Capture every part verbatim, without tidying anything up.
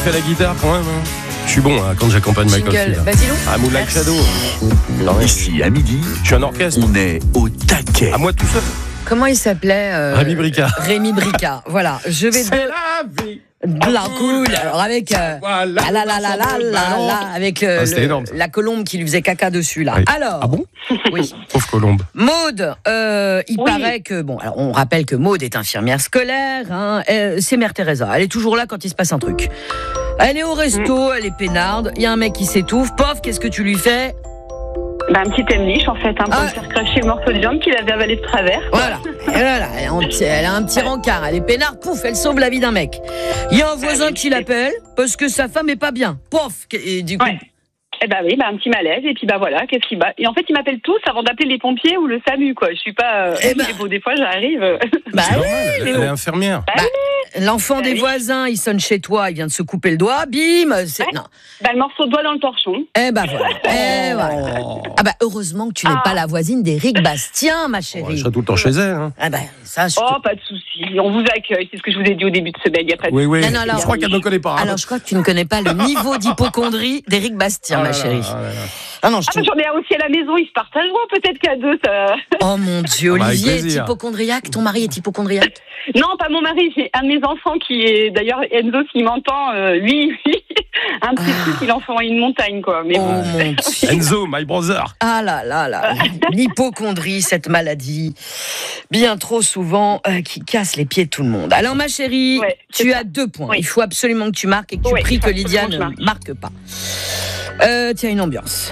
fait la guitare quand même. Hein. Je suis bon hein, quand j'accompagne Michael Field. Basilou. Ah, Moonlight Shadow. Ici, à midi, Je suis un orchestre. on est au taquet. À moi tout seul. Comment il s'appelait euh, Rémi Bricard. Rémi Bricard. Voilà. Je vais C'est la vie. de la cool. Alors avec euh, Voilà. ah là là là là là là avec euh, Ah, c'était le- énorme, ça. la colombe qui lui faisait caca dessus là. Oui. Alors. Ah bon? Oui. Pauvre colombe. Maude, euh, il Oui. paraît que bon, alors on rappelle que Maude est infirmière scolaire. Hein, euh, c'est Mère Teresa. Elle est toujours là quand il se passe un truc. Elle est au resto, elle est peinarde. Il y a un mec qui s'étouffe. Pof, qu'est-ce que tu lui fais? Bah, un petit emliche en fait, hein, pour Ah. me faire cracher le morceau de viande qu'il avait avalé de travers. Voilà. Et voilà, elle, a un petit, elle a un petit rencard. Elle est peinarde. Pouf, elle sauve la vie d'un mec. Il y a un voisin qui l'appelle parce que sa femme est pas bien. Pof. Et du coup. Ouais. Eh bah oui, bah un petit malaise et puis bah voilà, qu'est-ce qu'il bat. Et en fait, ils m'appellent tous avant d'appeler les pompiers ou le SAMU quoi. Je suis pas. Euh... Eh ben. et bon, des fois, j'arrive. euh, Bah C'est oui. normal, elle, elle est infirmière. Bah, Bah, l'enfant des oui. voisins, il sonne chez toi, il vient de se couper le doigt, bim. C'est... Ouais. Non. bah, le morceau de doigt dans le torchon. Eh ben voilà. Eh voilà. Ah bah heureusement que tu n'es Ah. pas la voisine d'Éric Bastien, ma Ouais, chérie. je serai tout le temps chez elle. Hein. Ah ben ça. Je te- Oh, pas de souci. On vous accueille. C'est ce que je vous ai dit au début de semaine. Il y a pas de Oui, oui. Non, non, alors- je crois qu'elle ne me connaît pas. hein. Alors je crois que tu ne connais pas le niveau d'hypocondrie d'Éric Bastien, Oh ma là là, chérie. oh là là. Ah non, je Ah, te... bah, j'en ai un aussi à la maison. Ils se partageront peut-être qu'à deux. Ça... Oh mon Dieu, Ah bah, avec Olivier est plaisir. hypocondriaque. Ton mari est hypocondriaque. Non, pas mon mari. J'ai un de mes enfants qui est d'ailleurs Enzo s'il m'entend. Euh, lui, lui, un petit Ah. truc. Il en fera une montagne quoi. Mais Oh bon. mon Dieu. Enzo, my brother. Ah là là là, l'hypocondrie, cette maladie, bien trop souvent, euh, qui casse les pieds de tout le monde. Alors ma chérie, Ouais, c'est tu ça. as deux points. Oui. Il faut absolument que tu marques et que tu Ouais, pries il faut que Lydia absolument ne que je marque pas. Euh, tiens, une ambiance.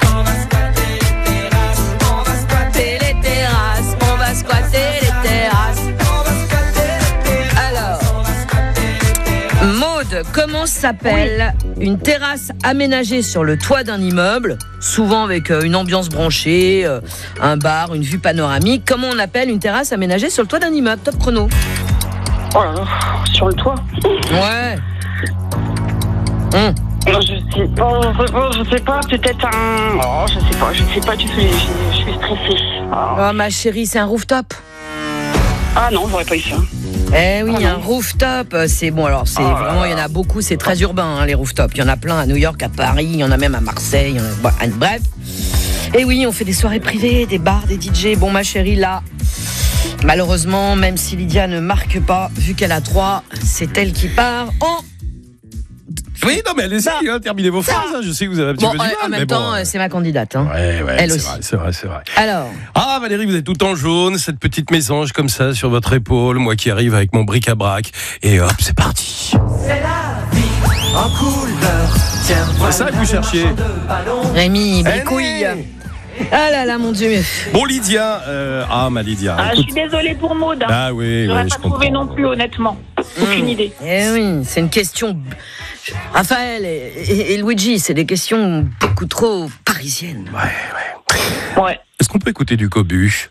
Squatter les terrasses, on va squatter les terrasses. Alors, Maude, comment s'appelle une terrasse aménagée sur le toit d'un immeuble, souvent avec euh, une ambiance branchée, euh, un bar, une vue panoramique. Comment on appelle une terrasse aménagée sur le toit d'un immeuble? Top chrono. Oh là là, sur le toit. Ouais. Hum. Non, je sais pas, je sais pas, je sais pas, peut-être un. Oh, je sais pas, je sais pas du tout, je, je- je suis stressée. Oh. Oh ma chérie, c'est un rooftop. Ah non, j'aurais pas eu ça. Eh oui, Ah un non. rooftop, c'est bon. Alors c'est Oh là vraiment, il y en a beaucoup, c'est très urbain hein, les rooftops. Il y en a plein à New York, à Paris, il y en a même à Marseille. il y en a- bon, bref. Et oui, on fait des soirées privées, des bars, des D J. Bon ma chérie, là, malheureusement, même si Lydia ne marque pas, vu qu'elle a trois, c'est elle qui part en. Oui, non, mais allez-y, hein, terminez vos phrases. hein. Je sais que vous avez un petit Bon, peu du euh, mal. en mais même bon, temps, euh, euh, c'est ma candidate. Hein. Ouais, ouais, Elle c'est aussi. vrai, c'est vrai, c'est vrai. Alors, Ah, Valérie, vous êtes tout en jaune, cette petite mésange comme ça sur votre épaule, moi qui arrive avec mon bric-à-brac, et hop, c'est parti. En couleur, tiens, C'est ça que vous cherchiez. Rémi, Eh, bricouille. nee. Ah là là, mon Dieu. Bon, Lydia, euh, ah, ma Lydia. Ah, je écoute. suis désolée pour Maud. Hein. Ah oui, J'aurais oui, pas je trouvé comprends. non plus, honnêtement. Aucune Mmh. idée. Eh oui, c'est une question. Raphaël et, et- et Luigi, c'est des questions beaucoup trop parisiennes. Ouais, ouais. Ouais. Est-ce qu'on peut écouter du Cobu?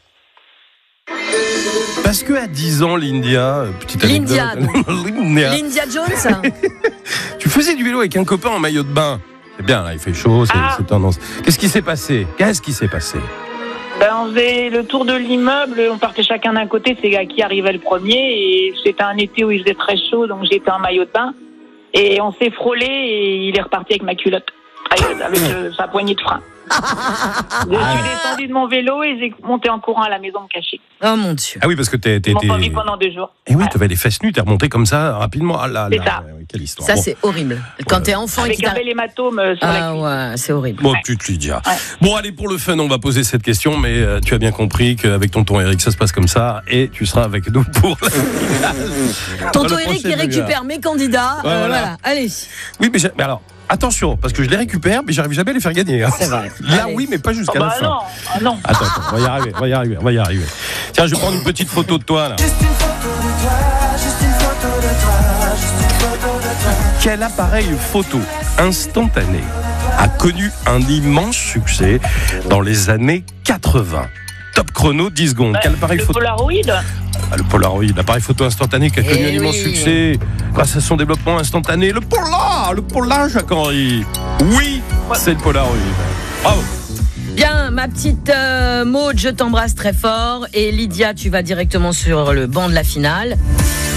Parce que à dix ans, Lindia, euh, petite anecdote. Lindia, Lindia, Lindia Jones. tu faisais du vélo avec un copain en maillot de bain. C'est bien, là, il fait chaud, c'est Ah. c'est tendance. Qu'est-ce qui s'est passé? Qu'est-ce qui s'est passé? Ben, on faisait le tour de l'immeuble, on partait chacun d'un côté, c'est qui arrivait le premier, et c'était un été où il faisait très chaud, donc j'étais en maillot de bain, et on s'est frôlé, et il est reparti avec ma culotte, avec, avec euh, sa poignée de frein. Je suis descendu de mon vélo et j'ai monté en courant à la maison me cacher. Oh mon Dieu. Ah oui, parce que t'es... t'es, Ils m'ont t'es... pas vu pendant deux jours. Eh oui, Ouais. t'avais les fesses nues, t'es remonté comme ça rapidement. Ah là C'est là, ça. ouais, ouais, quelle histoire. Ça, Bon. c'est horrible. Quand t'es enfant et Avec qu'il un t'arrive. bel hématome euh, sur la Ah cuisse. ouais, c'est horrible. Bon, petite Lydia. Ouais. Bon, allez, pour le fun, on va poser cette question, mais euh, tu as bien compris qu'avec tonton Eric, ça se passe comme ça, et tu seras avec nous pour la finale. Tonton Dans le Eric, il prochain récupère mes candidats. Ouais, Euh, voilà. voilà. Allez. Oui, mais, j'ai- mais alors, attention, parce que je les récupère, mais j'arrive jamais à les faire gagner. hein. C'est vrai. Là, Allez. oui, mais pas Oh, jusqu'à bah la fin. non, ah non. Attends, attends, on va y arriver, on va y arriver, on va y arriver. Tiens, je vais prendre une petite photo de toi, là. juste une photo de toi, juste une photo de toi, juste une photo de toi. Quel appareil photo instantané a connu un immense succès dans les années quatre-vingts? Top chrono, dix secondes. Bah, Quel appareil le photo? Polaroid, Ah, le Polaroid, l'appareil photo instantané qui a connu Eh un immense oui. succès grâce à son développement instantané. Le Polar, le Polar, Jacques-Henri. Oui, c'est le Polaroid. Bravo. Bien, ma petite euh, Maud, je t'embrasse très fort. Et Lydia, tu vas directement sur le banc de la finale.